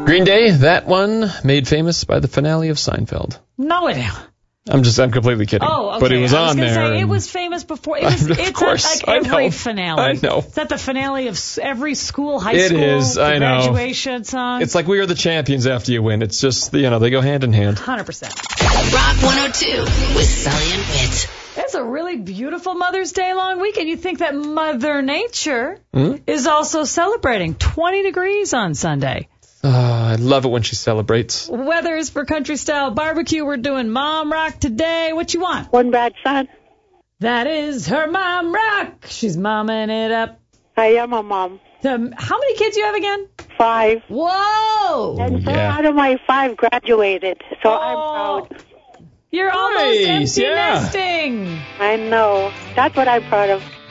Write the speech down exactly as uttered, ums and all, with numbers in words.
Green Day, that one made famous by the finale of Seinfeld. No, it. I'm just, I'm completely kidding. Oh, okay. But it was I was on gonna there. Say, and... it was famous before. It was, of it's course, at, like every I know. finale. I know. It's at the finale of every school, high it school It is, I know. graduation song. It's like We Are the Champions after you win. It's just, you know, they go hand in hand. one hundred percent. Rock one oh two with Sully and Whit. It's a really beautiful Mother's Day long weekend. You think that Mother Nature hmm? is also celebrating twenty degrees on Sunday. Uh, I love it when she celebrates. Weather is for country style barbecue. We're doing Mom Rock today. What you want? One bad son. That is her Mom Rock. She's momming it up. I am a mom. The, how many kids you have again? Five. Whoa! And four Yeah. out of my five graduated, so Oh. I'm proud. You're almost Nice, empty yeah. nesting. I know. That's what I'm proud of.